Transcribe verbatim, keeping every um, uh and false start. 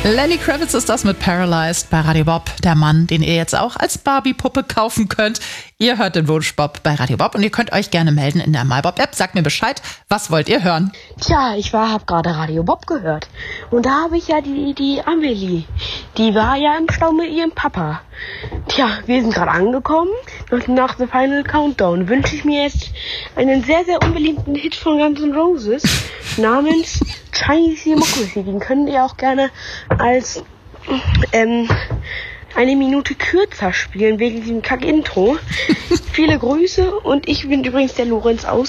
Lenny Kravitz ist das mit Paralyzed bei Radio Bob. Der Mann, den ihr jetzt auch als Barbie-Puppe kaufen könnt. Ihr hört den Wunsch Bob bei Radio Bob und ihr könnt euch gerne melden in der MyBob-App. Sagt mir Bescheid, was wollt ihr hören? Tja, ich war, hab gerade Radio Bob gehört. Und da habe ich ja die, die Amelie. Die war ja im Stau mit ihrem Papa. Tja, wir sind gerade angekommen. Und nach The Final Countdown wünsche ich mir jetzt einen sehr, sehr unbeliebten Hit von Guns N' Roses namens Chinese Democracy. Den könnt ihr auch gerne als ähm, eine Minute kürzer spielen, wegen diesem Kack-Intro. Viele Grüße und ich bin übrigens der Lorenz aus